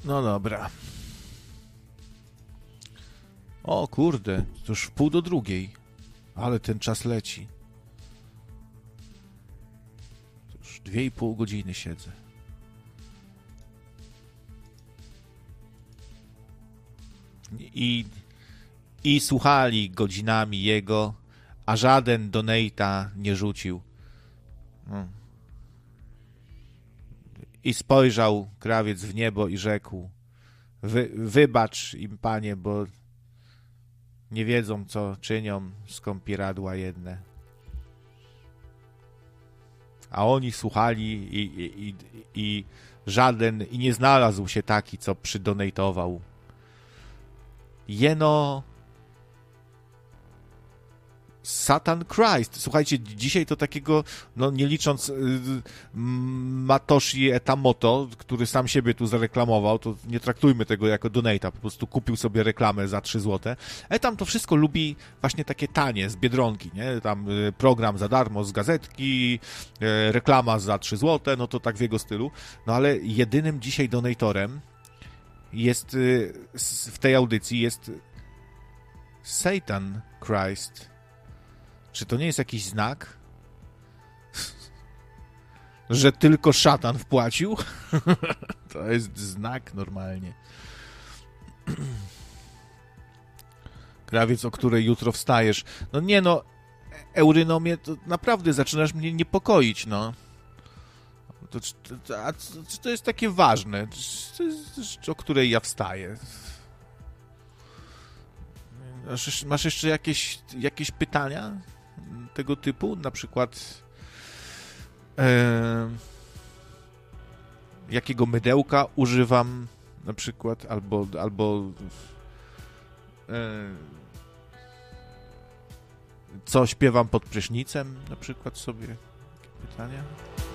No dobra. O kurde, to już 1:30. Ale ten czas leci. To już 2,5 godziny siedzę. I słuchali godzinami jego, a żaden donate'a nie rzucił. I spojrzał krawiec w niebo i rzekł: wybacz im, Panie, bo nie wiedzą, co czynią, skąpiradła jedne. A oni słuchali i żaden, i nie znalazł się taki, co przydonatował. Jeno Satan Christ. Słuchajcie, dzisiaj to takiego, no nie licząc Matoshi Etamoto, który sam siebie tu zareklamował, to nie traktujmy tego jako donata, po prostu kupił sobie reklamę za 3 zł. Tam to wszystko lubi właśnie takie tanie, z Biedronki, nie? Tam program za darmo z gazetki, reklama za 3 zł, no to tak w jego stylu. No ale jedynym dzisiaj donatorem jest w tej audycji jest Satan Christ. Czy to nie jest jakiś znak, że tylko szatan wpłacił? To jest znak normalnie. Krawiec, o której jutro wstajesz. No nie no, Eurynomie, to naprawdę zaczynasz mnie niepokoić, no. Czy to jest takie ważne? O której ja wstaję? Masz jeszcze jakieś pytania tego typu? Na przykład jakiego mydełka używam na przykład, albo co śpiewam pod prysznicem na przykład sobie? Pytania?